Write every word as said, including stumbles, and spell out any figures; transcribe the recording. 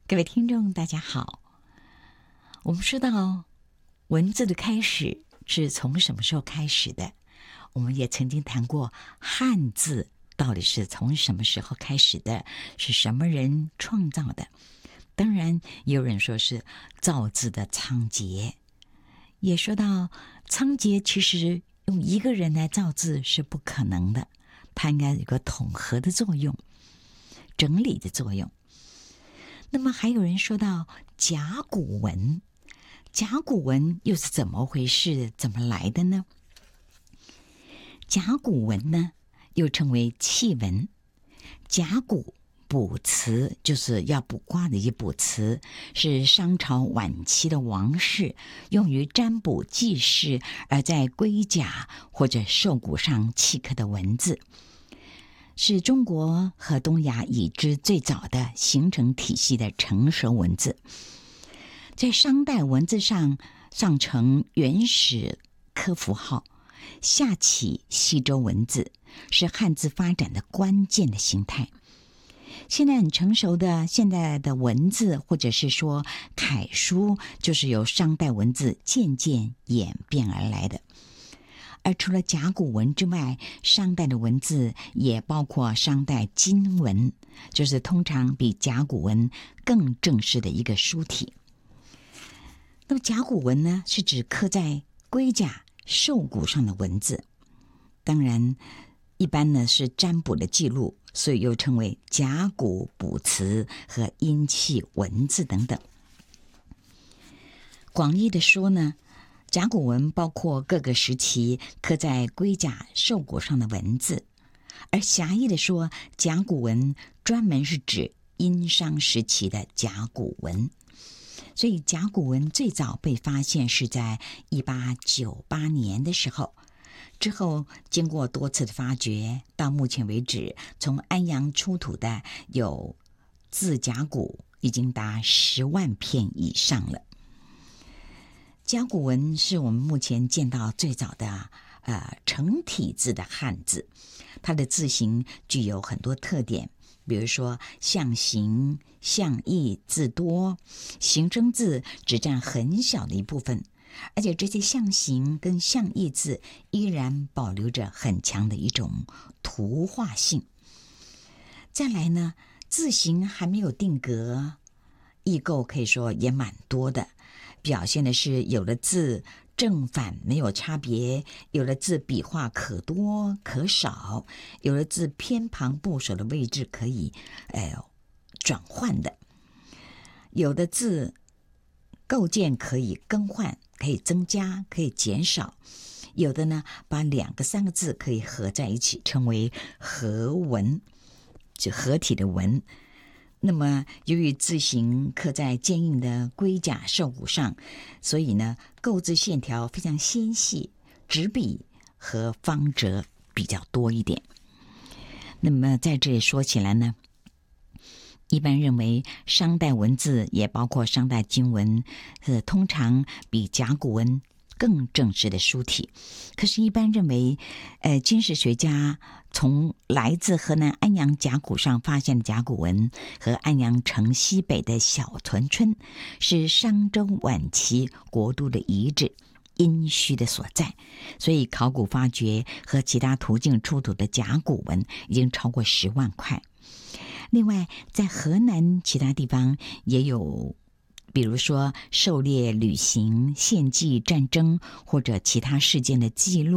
各位听众大家好，我们说到文字的开始是从什么时候开始的，我们也曾经谈过汉字到底是从什么时候开始的，是什么人创造的。当然也有人说是造字的仓颉，也说到仓颉其实用一个人来造字是不可能的，它应该有个统合的作用，整理的作用。那么还有人说到甲骨文，甲骨文又是怎么回事，怎么来的呢？甲骨文呢又称为契文，甲骨卜辞，就是要卜卦的一卜辞，是商朝晚期的王室用于占卜记事而在龟甲或者兽骨上契刻的文字，是中国和东亚已知最早的形成体系的成熟文字。在商代文字上上承原始刻符号，下启西周文字，是汉字发展的关键的形态。现在很成熟的现代的文字或者是说楷书，就是由商代文字渐渐演变而来的。而除了甲骨文之外，商代的文字也包括商代金文，就是通常比甲骨文更正式的一个书体。那么甲骨文呢，是指刻在龟甲、兽骨上的文字，当然一般呢是占卜的记录，所以又称为甲骨卜辞和阴气文字等等。广义的说呢，甲骨文包括各个时期刻在龟甲、兽骨上的文字，而狭义的说，甲骨文专门是指殷商时期的甲骨文。所以甲骨文最早被发现是在一八九八年的时候，之后经过多次的发掘，到目前为止，从安阳出土的有字甲骨已经达十万片以上了。甲骨文是我们目前见到最早的呃成体字的汉字，它的字形具有很多特点，比如说象形、象意字多，形声字只占很小的一部分，而且这些象形跟象意字依然保留着很强的一种图画性。再来呢，字形还没有定格，异构可以说也蛮多的，表现的是有的字正反没有差别，有的字笔画可多可少，有的字偏旁部首的位置可以呃转换的，有的字构件可以更换，可以增加，可以减少，有的呢把两个三个字可以合在一起，称为合文，就合体的文。那么由于字形刻在坚硬的龟甲兽骨上，所以呢构字线条非常纤细，直笔和方折比较多一点。那么在这里说起来呢，一般认为商代文字也包括商代金文，是通常比甲骨文更正式的书体。可是一般认为呃，金石学家从来自河南安阳甲骨上发现的甲骨文和安阳城西北的小屯村是商周晚期国都的遗址，殷墟的所在，所以考古发掘和其他途径出土的甲骨文已经超过十万块。另外在河南其他地方也有，比如说狩猎、旅行、献祭、战争或者其他事件的记录。